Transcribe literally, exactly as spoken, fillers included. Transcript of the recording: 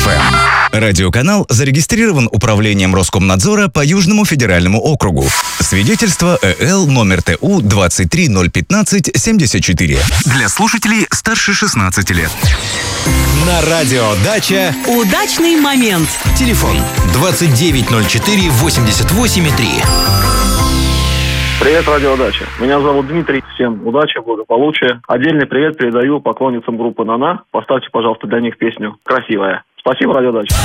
эф эм. Радиоканал зарегистрирован Управлением Роскомнадзора по Южному федеральному округу. Свидетельство ЭЛ номер ТУ двадцать три ноль пятнадцать семьдесят четыре. Для слушателей старше шестнадцати лет. На радио «Дача» удачный момент. Телефон двадцать девять ноль четыре восемьдесят восемь три. Привет, радио «Дача». Меня зовут Дмитрий. Всем удачи, благополучия. Отдельный привет передаю поклонницам группы «Нана». Поставьте, пожалуйста, для них песню «Красивая». Спасибо, радио «Дача».